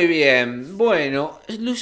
Muy bien, bueno,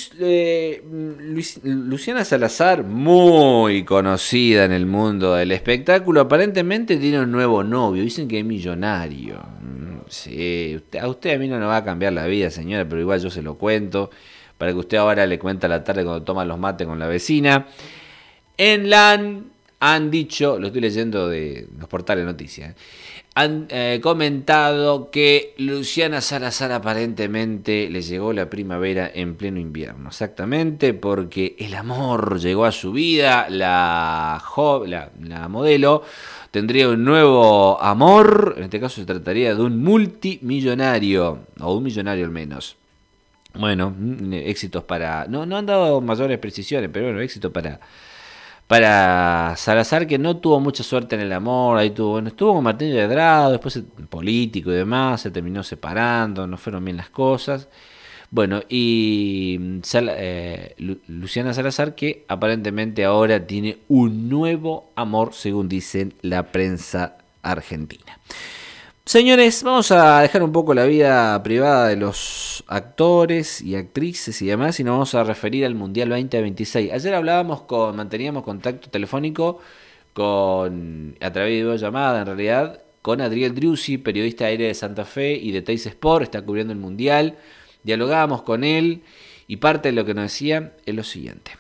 Luciana Salazar, muy conocida en el mundo del espectáculo, aparentemente tiene un nuevo novio, dicen que es millonario. Sí, a usted a mí no nos va a cambiar la vida, señora, pero igual yo se lo cuento, para que usted ahora le cuente a la tarde cuando toma los mates con la vecina. En LAN han dicho, lo estoy leyendo de los portales de noticias, han comentado que Luciana Salazar aparentemente le llegó la primavera en pleno invierno. Exactamente, porque el amor llegó a su vida. La modelo tendría un nuevo amor. En este caso se trataría de un multimillonario, o un millonario al menos. Bueno, éxitos para... No han dado mayores precisiones, pero bueno, éxito para Salazar, que no tuvo mucha suerte en el amor. Ahí estuvo con Martín Ledrado, después político y demás, se terminó separando, no fueron bien las cosas. Bueno, y Luciana Salazar, que aparentemente ahora tiene un nuevo amor, según dicen la prensa argentina. Señores, vamos a dejar un poco la vida privada de los actores y actrices y demás, y nos vamos a referir al Mundial 2026. Ayer manteníamos contacto telefónico a través de videollamada, en realidad, con Adriel Driussi, periodista aéreo de Santa Fe y de Teis Sport, está cubriendo el Mundial. Dialogábamos con él y parte de lo que nos decía es lo siguiente.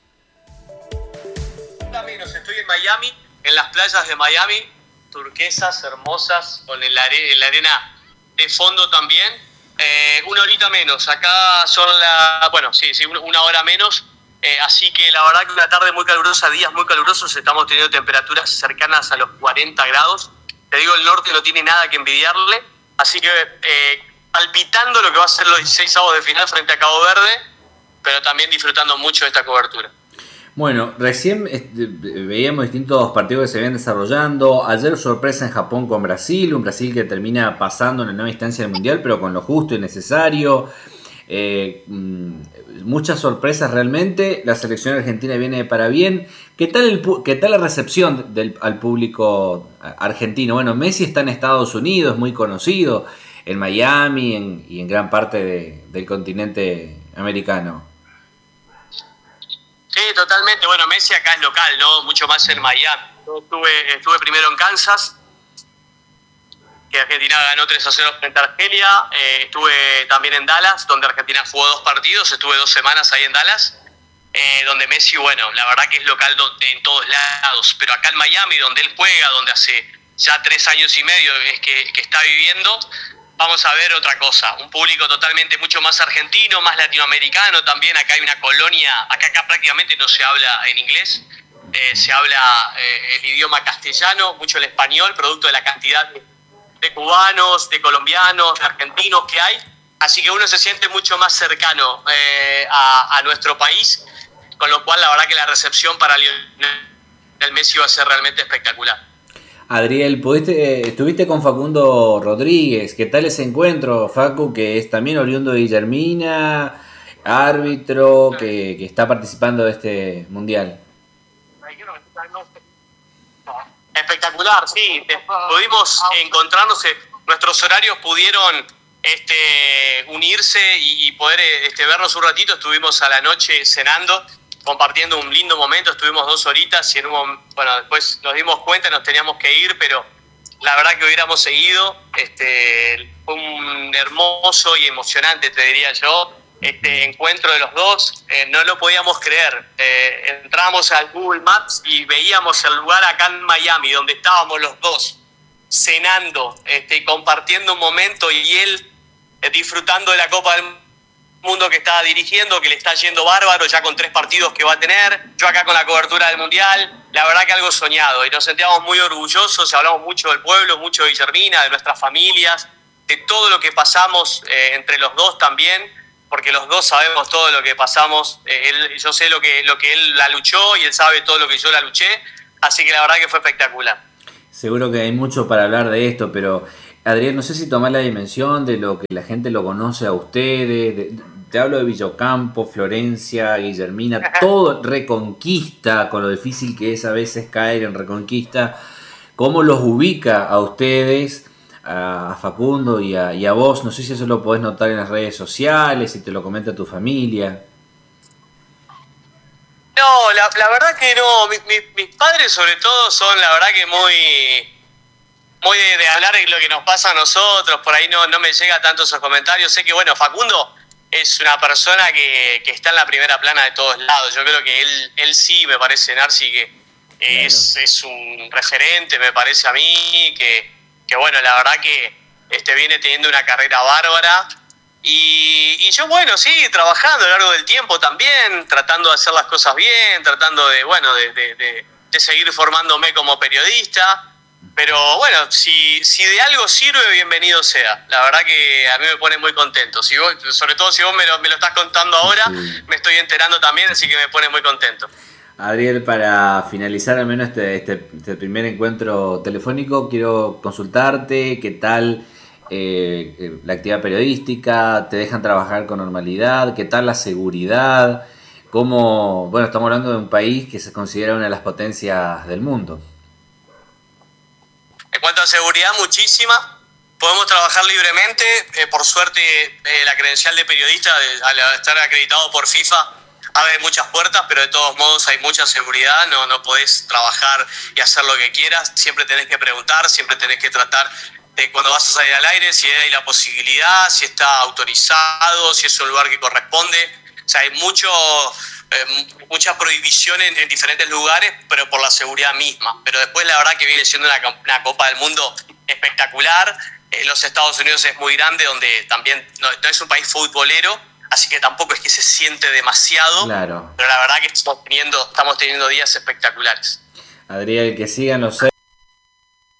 Estoy en Miami, en las playas de Miami, turquesas, hermosas, con la arena de fondo también. Una horita menos, acá son una hora menos, así que la verdad que una tarde muy calurosa, días muy calurosos, estamos teniendo temperaturas cercanas a los 40 grados. Te digo, el norte no tiene nada que envidiarle, así que palpitando lo que va a ser los 16 avos de final frente a Cabo Verde, pero también disfrutando mucho de esta cobertura. Bueno, recién veíamos distintos partidos que se venían desarrollando. Ayer sorpresa en Japón con Brasil, un Brasil que termina pasando en la nueva instancia del Mundial, pero con lo justo y necesario. Muchas sorpresas realmente. La selección argentina viene para bien. ¿Qué tal la recepción al público argentino? Bueno, Messi está en Estados Unidos, muy conocido, en Miami y en gran parte del continente americano. Sí, totalmente. Bueno, Messi acá es local, ¿no? Mucho más en Miami. Yo estuve primero en Kansas, que Argentina ganó 3-0 frente a Argelia. Estuve también en Dallas, donde Argentina jugó 2 partidos. Estuve 2 semanas ahí en Dallas, donde Messi, bueno, la verdad que es local en todos lados. Pero acá en Miami, donde él juega, donde hace ya 3 años y medio es que está viviendo, vamos a ver otra cosa, un público totalmente mucho más argentino, más latinoamericano también. Acá hay una colonia, acá prácticamente no se habla en inglés, se habla el idioma castellano, mucho el español, producto de la cantidad de cubanos, de colombianos, de argentinos que hay, así que uno se siente mucho más cercano a nuestro país, con lo cual la verdad que la recepción para Lionel Messi va a ser realmente espectacular. Adriel, estuviste con Facundo Rodríguez. ¿Qué tal ese encuentro, Facu, que es también oriundo de Guillermina, árbitro, que está participando de este mundial? Espectacular, sí. Pudimos encontrarnos, nuestros horarios pudieron unirse y poder vernos un ratito. Estuvimos a la noche cenando, compartiendo un lindo momento. Estuvimos 2 horitas y después nos dimos cuenta, nos teníamos que ir, pero la verdad que hubiéramos seguido. Fue un hermoso y emocionante, te diría yo, encuentro de los dos. No lo podíamos creer. Entramos al Google Maps y veíamos el lugar acá en Miami, donde estábamos los dos cenando, compartiendo un momento, y él disfrutando de la Copa del Mundo que está dirigiendo, que le está yendo bárbaro, ya con 3 partidos que va a tener. Yo acá con la cobertura del Mundial, la verdad que algo soñado, y nos sentíamos muy orgullosos. Hablamos mucho del pueblo, mucho de Guillermina, de nuestras familias, de todo lo que pasamos entre los dos también, porque los dos sabemos todo lo que pasamos. Yo sé lo que él la luchó y él sabe todo lo que yo la luché, así que la verdad que fue espectacular. Seguro que hay mucho para hablar de esto, pero Adrián, no sé si tomás la dimensión de lo que la gente lo conoce a ustedes. Te hablo de Villocampo, Florencia, Guillermina, todo Reconquista, con lo difícil que es a veces caer en Reconquista. ¿Cómo los ubica a ustedes, a Facundo y a vos. No sé si eso lo podés notar en las redes sociales, si te lo comenta tu familia. No, la verdad que no. Mis padres sobre todo son la verdad que muy de hablar de lo que nos pasa a nosotros. Por ahí no me llega tanto esos comentarios. Sé que bueno, Facundo es una persona que está en la primera plana de todos lados. Yo creo que él sí, me parece, Narci, que es un referente, me parece a mí, que bueno, la verdad que viene teniendo una carrera bárbara. Y yo, bueno, sí, trabajando a lo largo del tiempo también, tratando de hacer las cosas bien, tratando de, bueno, de seguir formándome como periodista. Pero bueno, si de algo sirve, bienvenido sea. La verdad que a mí me pone muy contento. Si vos, sobre todo si vos me lo estás contando ahora, sí, me estoy enterando también, así que me pone muy contento. Adriel, para finalizar al menos este primer encuentro telefónico, quiero consultarte qué tal la actividad periodística, te dejan trabajar con normalidad, qué tal la seguridad, cómo, bueno, estamos hablando de un país que se considera una de las potencias del mundo. En cuanto a seguridad, muchísima. Podemos trabajar libremente. Por suerte, la credencial de periodista, al estar acreditado por FIFA, abre muchas puertas, pero de todos modos hay mucha seguridad. No podés trabajar y hacer lo que quieras. Siempre tenés que preguntar, siempre tenés que tratar de cuando vas a salir al aire, si hay la posibilidad, si está autorizado, si es un lugar que corresponde. O sea, hay mucha prohibición en diferentes lugares, pero por la seguridad misma. Pero después la verdad que viene siendo una Copa del Mundo espectacular. Los Estados Unidos es muy grande, donde también no es un país futbolero, así que tampoco es que se siente demasiado. Claro. Pero la verdad que estamos teniendo días espectaculares. Adriel, que sigan los